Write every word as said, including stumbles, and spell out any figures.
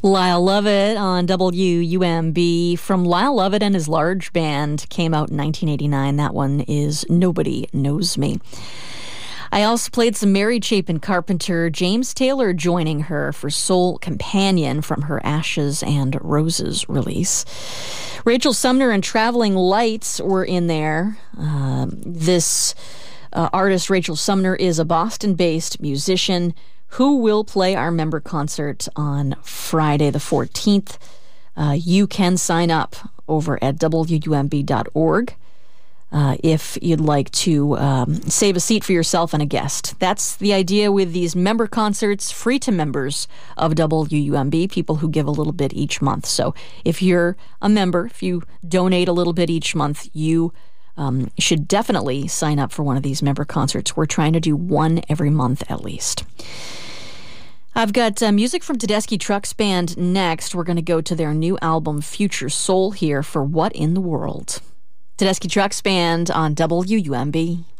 Lyle Lovett on W U M B. From Lyle Lovett and his large band, came out in nineteen eighty-nine. That one is Nobody Knows Me. I also played some Mary Chapin Carpenter, James Taylor joining her for Soul Companion from her Ashes and Roses release. Rachel Sumner and Traveling Lights were in there. Uh, this uh, artist, Rachel Sumner, is a Boston-based musician who will play our member concert on Friday the fourteenth. Uh, you can sign up over at W U M B dot org uh, if you'd like to um, save a seat for yourself and a guest. That's the idea with these member concerts, free to members of W U M B, people who give a little bit each month. So if you're a member, if you donate a little bit each month, you um, should definitely sign up for one of these member concerts. We're trying to do one every month at least. I've got uh, music from Tedeschi Trucks Band next. We're going to go to their new album, Future Soul, here for What in the World. Tedeschi Trucks Band on W U M B.